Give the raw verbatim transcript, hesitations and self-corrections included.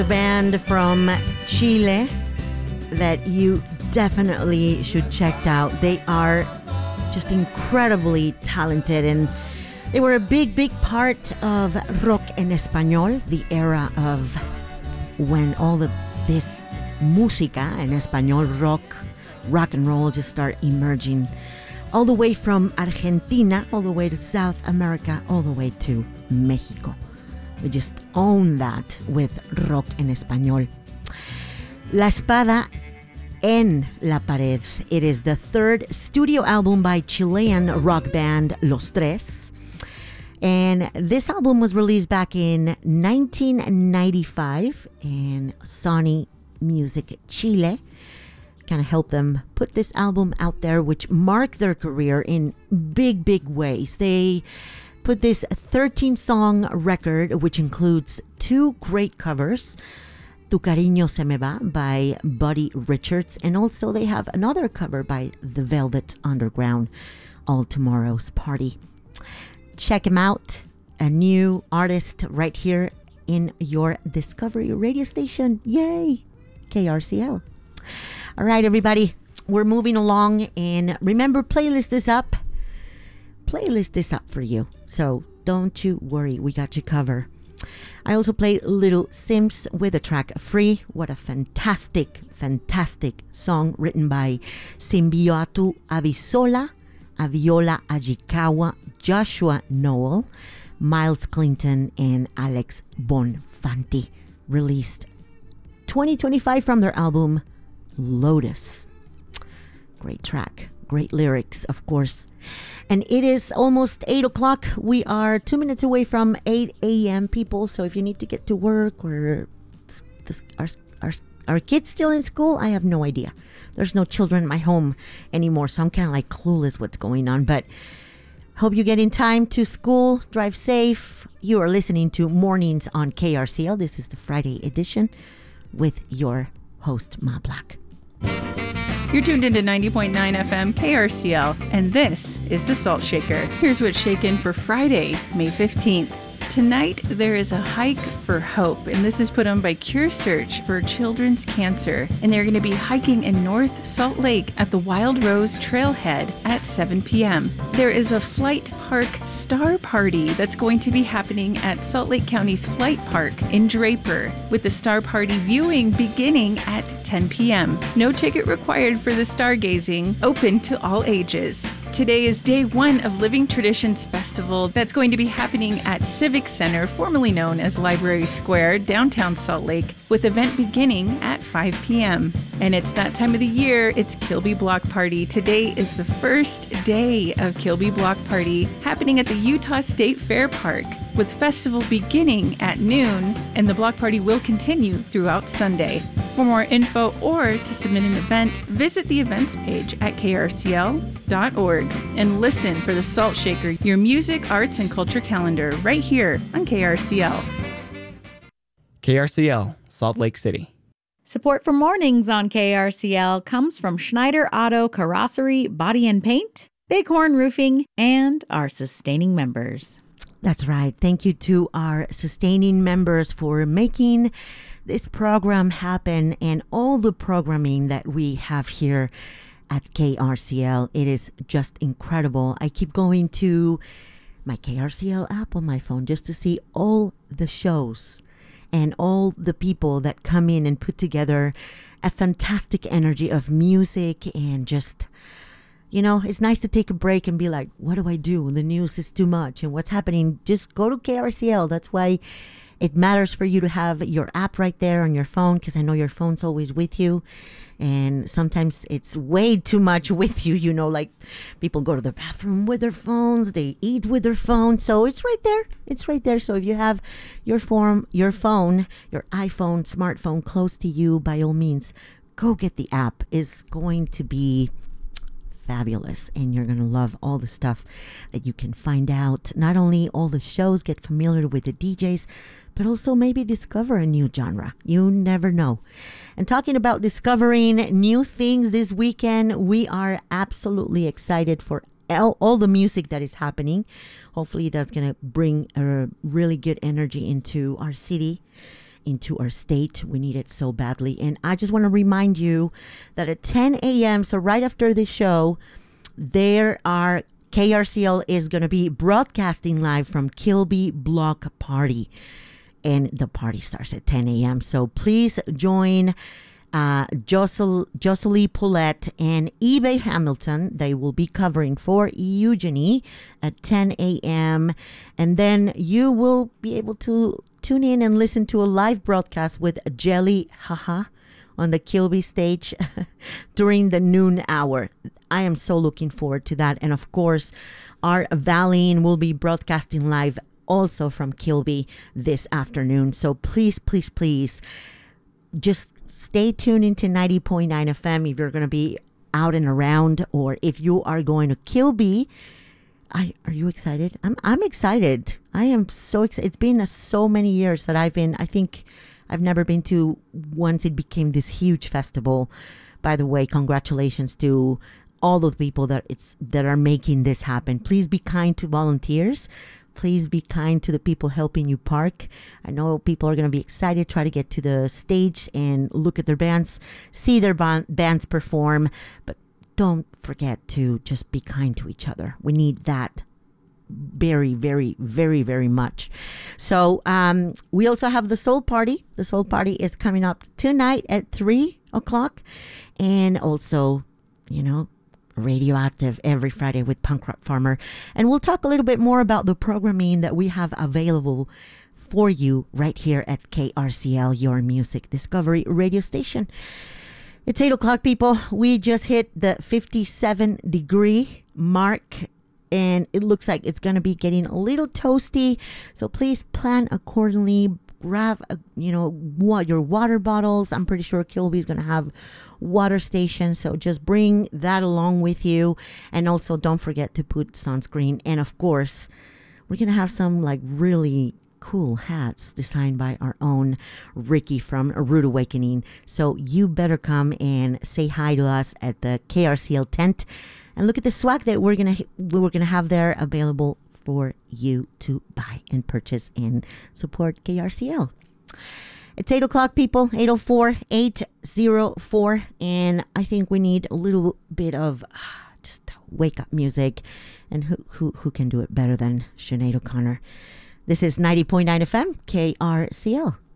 A band from Chile that you definitely should check out. They are just incredibly talented, and they were a big, big part of rock en español, the era of when all the this música en español, rock, rock and roll just start emerging all the way from Argentina, all the way to South America, all the way to Mexico. We just own that with rock en español. La Espada en la Pared. It is the third studio album by Chilean rock band Los Tres. And this album was released back in nineteen ninety-five, and Sony Music Chile kind of helped them put this album out there, which marked their career in big, big ways. They put this thirteen-song record, which includes two great covers, Tu Cariño Se Me Va by Buddy Richards, and also they have another cover by The Velvet Underground, All Tomorrow's Party. Check him out, a new artist right here in your Discovery radio station. Yay! K R C L. All right, everybody, we're moving along, and remember, playlist is up. Playlist is up for you, so don't you worry, we got you covered. I also played Little Sims with the track Free. What a fantastic, fantastic song written by Symbiotu Abisola, Aviola Ajikawa, Joshua Noel, Miles Clinton, and Alex Bonfanti. Released twenty twenty-five from their album Lotus. Great track. Great lyrics, of course. And it is almost eight o'clock. We are two minutes away from eight a.m., people. So if you need to get to work, or this, this, our, our, our kids still in school, I have no idea. There's no children in my home anymore, so I'm kind of like clueless what's going on. But hope you get in time to school. Drive safe. You are listening to Mornings on K R C L. This is the Friday edition with your host, Ma Black. You're tuned into ninety point nine F M K R C L, and this is The Salt Shaker. Here's what's shaken for Friday, May fifteenth. Tonight, there is a hike for hope, and this is put on by Cure Search for Children's Cancer. And they're going to be hiking in North Salt Lake at the Wild Rose Trailhead at seven p.m. There is a Flight Park Star Party that's going to be happening at Salt Lake County's Flight Park in Draper, with the Star Party viewing beginning at ten p.m. No ticket required for the stargazing, open to all ages. Today is day one of Living Traditions Festival that's going to be happening at Civic Center, formerly known as Library Square, downtown Salt Lake, with event beginning at five p.m. And it's that time of the year, it's Kilby Block Party. Today is the first day of Kilby Block Party happening at the Utah State Fair Park, with festival beginning at noon, and the block party will continue throughout Sunday. For more info or to submit an event, visit the events page at K R C L dot org and listen for the Salt Shaker, your music, arts, and culture calendar right here on K R C L. K R C L, Salt Lake City. Support for Mornings on K R C L comes from Schneider Auto Carrossery Body and Paint, Bighorn Roofing, and our sustaining members. That's right. Thank you to our sustaining members for making this program happen and all the programming that we have here at K R C L. It is just incredible. I keep going to my K R C L app on my phone just to see all the shows and all the people that come in and put together a fantastic energy of music, and just, you know, it's nice to take a break and be like, what do I do? The news is too much. And what's happening? Just go to K R C L. That's why it matters for you to have your app right there on your phone, because I know your phone's always with you. And sometimes it's way too much with you. You know, like people go to the bathroom with their phones. They eat with their phones. So it's right there. It's right there. So if you have your form, your phone, your iPhone, smartphone close to you, by all means, go get the app. It's going to be fabulous, and you're going to love all the stuff that you can find out. Not only all the shows, get familiar with the D Js, but also maybe discover a new genre. You never know. And talking about discovering new things this weekend, we are absolutely excited for all, all the music that is happening. Hopefully that's going to bring a really good energy into our city. into our state. We need it so badly. And I just want to remind you that at ten a.m., so right after the show, there are K R C L is going to be broadcasting live from Kilby Block Party. And the party starts at ten a.m. So please join uh, Jocel- Jocelyn Paulette and Eve Hamilton. They will be covering for Eugenie at ten a.m. And then you will be able to tune in and listen to a live broadcast with Jelly Haha on the Kilby stage during the noon hour. I am so looking forward to that. And of course, our Valine will be broadcasting live also from Kilby this afternoon. So please, please, please, just stay tuned into ninety point nine F M if you're going to be out and around, or if you are going to Kilby. I, are you excited? I'm I'm excited. I am so excited. It's been uh, so many years that I've been, I think I've never been to once it became this huge festival. By the way, congratulations to all of the people that it's that are making this happen. Please be kind to volunteers. Please be kind to the people helping you park. I know people are going to be excited, try to get to the stage and look at their bands, see their ban- bands perform. But don't forget to just be kind to each other. We need that very, very, very, very much. So um, we also have the Soul Party. The Soul Party is coming up tonight at three o'clock. And also, you know, Radioactive every Friday with Punk Rock Farmer. And we'll talk a little bit more about the programming that we have available for you right here at K R C L, your music discovery radio station. It's eight o'clock, people. We just hit the fifty-seven degree mark, and it looks like it's going to be getting a little toasty. So please plan accordingly. Grab, a, you know, what your water bottles. I'm pretty sure Kilby is going to have water stations, so just bring that along with you. And also don't forget to put sunscreen. And of course, we're going to have some like really cool hats designed by our own Ricky from Rude Awakening. So you better come and say hi to us at the K R C L tent and look at the swag that we're going to we're going to have there available for you to buy and purchase and support K R C L. It's eight o'clock, people. eight oh four, eight oh four. And I think we need a little bit of uh, just wake up music. And who, who, who can do it better than Sinead O'Connor? This is ninety point nine F M, K R C L.